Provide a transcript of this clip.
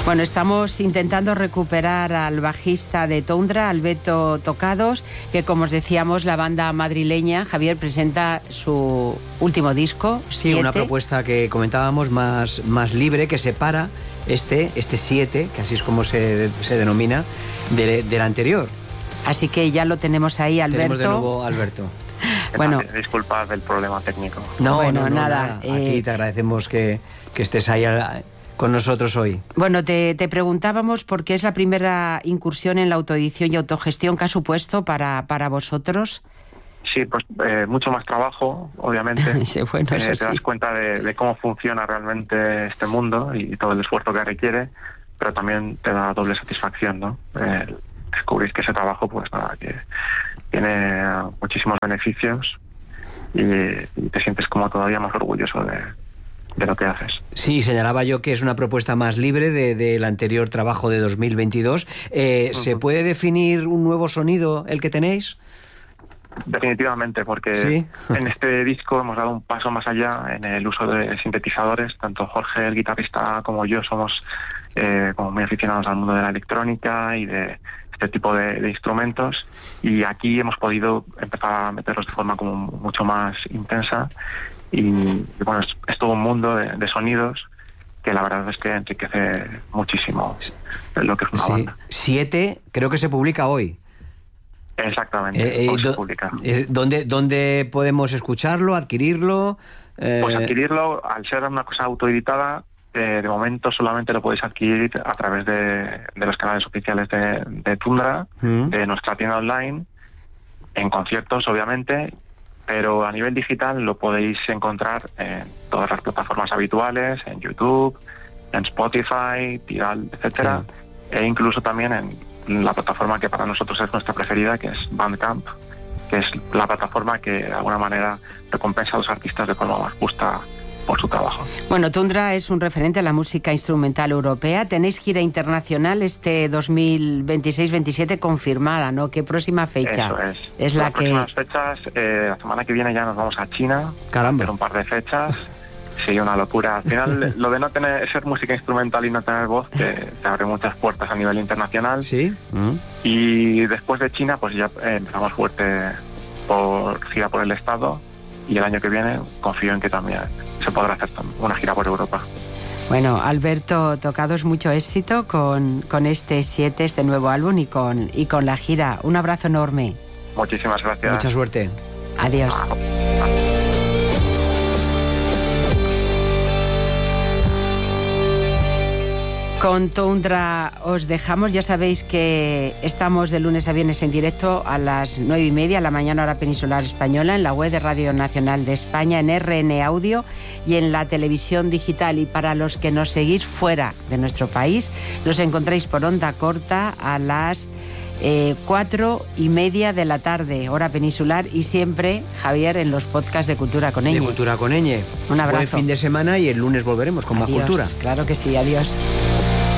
Bueno, estamos intentando recuperar al bajista de Tundra, Alberto Tocados, que como os decíamos, la banda madrileña, Javier, presenta su último disco, 7. Sí, una propuesta que comentábamos más libre, que separa este 7, que así es como se denomina, del anterior. Así que ya lo tenemos ahí, Alberto. Tenemos de nuevo Alberto. Bueno, disculpad del problema técnico. No, nada. Aquí te agradecemos que estés ahí con nosotros hoy. Bueno, te preguntábamos por qué es la primera incursión en la autoedición y autogestión que ha supuesto para vosotros. Sí, pues mucho más trabajo, obviamente. Sí, bueno, te das cuenta de cómo funciona realmente este mundo y todo el esfuerzo que requiere, pero también te da doble satisfacción, ¿no? Descubrís que ese trabajo, pues nada, que tiene muchísimos beneficios y te sientes como todavía más orgulloso de lo que haces. Sí, señalaba yo que es una propuesta más libre del anterior trabajo de 2022. ¿Se puede definir un nuevo sonido el que tenéis? Definitivamente, porque ¿Sí? En este disco hemos dado un paso más allá en el uso de sintetizadores. Tanto Jorge, el guitarrista, como yo somos como muy aficionados al mundo de la electrónica y de este tipo de instrumentos, y aquí hemos podido empezar a meterlos de forma como mucho más intensa y bueno, es todo un mundo de sonidos que la verdad es que enriquece muchísimo lo que es una banda. 7 creo que se publica hoy. Exactamente, se publica. ¿Dónde podemos escucharlo, adquirirlo? Pues adquirirlo, al ser una cosa autoeditada, de momento solamente lo podéis adquirir a través de los canales oficiales de Tundra, de nuestra tienda online, en conciertos obviamente, pero a nivel digital lo podéis encontrar en todas las plataformas habituales, en YouTube, en Spotify, Tidal, etcétera, e incluso también en la plataforma que para nosotros es nuestra preferida, que es Bandcamp, que es la plataforma que de alguna manera recompensa a los artistas de forma más justa por su trabajo. Bueno, Tundra es un referente a la música instrumental europea. Tenéis gira internacional este 2026-27 confirmada, ¿no? ¿Qué próxima fecha? Eso es. Es las próximas fechas, la semana que viene ya nos vamos a China. Caramba. Hacer un par de fechas. Sí, una locura. Al final, lo de no ser música instrumental y no tener voz te abre muchas puertas a nivel internacional. Sí. Y después de China, pues ya empezamos fuerte por gira por el estado, y el año que viene confío en que también se podrá hacer una gira por Europa. Bueno, Alberto Tocados, mucho éxito con este 7, este nuevo álbum y con la gira. Un abrazo enorme. Muchísimas gracias. Mucha suerte. Adiós. Con Tundra os dejamos. Ya sabéis que estamos de lunes a viernes en directo a las 9:30 a la mañana, hora peninsular española, en la web de Radio Nacional de España, en RN Audio y en la televisión digital. Y para los que nos seguís fuera de nuestro país, nos encontráis por onda corta a las 4:30 de la tarde, hora peninsular, y siempre, Javier, en los podcasts de Cultura con Eñe. De Cultura con Eñe. Un abrazo. Buen fin de semana y el lunes volveremos con más cultura. Claro que sí, adiós.